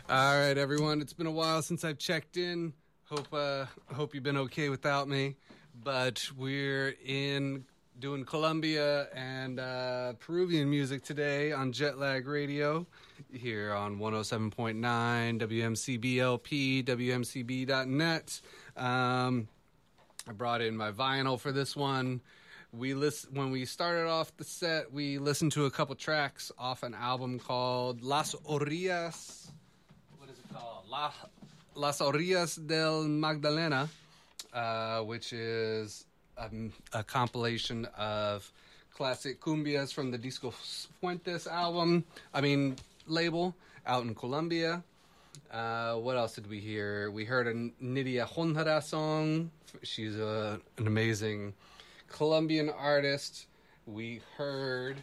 All right, everyone. It's been a while since I've checked in. Hope you've been okay without me. But we're in doing Colombia and Peruvian music today on Jetlag Radio here on 107.9 WMCBLP, WMCB.net. I brought in my vinyl for this one. When we started off the set, we listened to a couple tracks off an album called Las Orillas. What is it called? Las Orillas del Magdalena, which is a compilation of classic cumbias from the Disco Fuentes label out in Colombia. What else did we hear? We heard a Nidia Honjara song. She's an amazing Colombian artist. We heard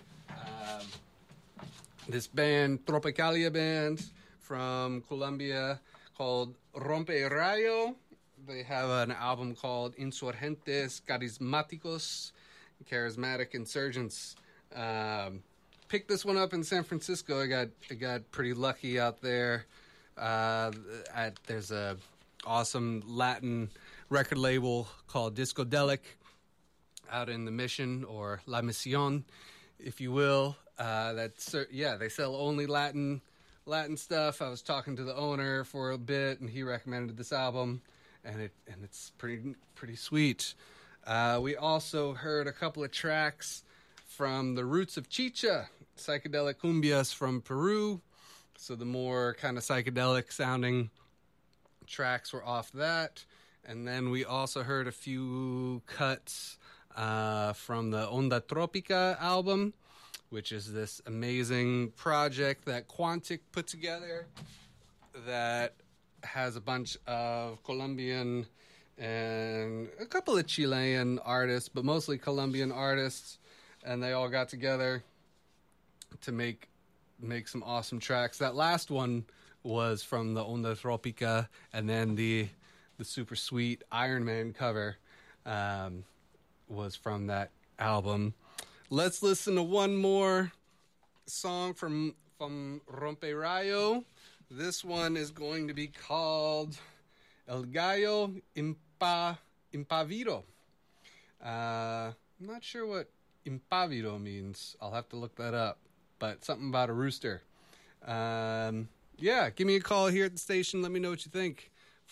this band, Tropicalia band from Colombia called Rompe Rayo. They have an album called Insurgentes Carismáticos, Charismatic Insurgents. Picked this one up in San Francisco. I got pretty lucky out there. There's a awesome Latin record label called Discodelic out in the Mission, or La Misión, if you will. They sell only Latin stuff. I was talking to the owner for a bit, and he recommended this album, and it's pretty sweet. We also heard a couple of tracks from the Roots of Chicha, psychedelic cumbias from Peru. So the more kind of psychedelic sounding tracks were off that. And then we also heard a few cuts from the Onda Tropica album, which is this amazing project that Quantic put together that has a bunch of Colombian and a couple of Chilean artists, but mostly Colombian artists, and they all got together to make some awesome tracks. That last one was from the Onda Tropica, and then the super sweet Iron Man cover was from that album. Let's listen to one more song from Rompe Rayo. This one is going to be called El Gallo Impavido. I'm not sure what impavido means. I'll have to look that up. But something about a rooster. Give me a call here at the station. Let me know what you think.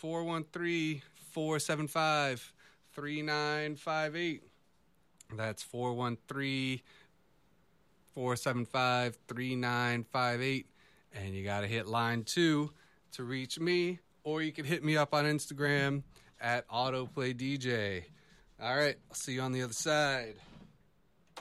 413-475-3958. That's 413-475-3958. And you got to hit line 2 to reach me. Or you can hit me up on Instagram at AutoPlayDJ. All right, I'll see you on the other side.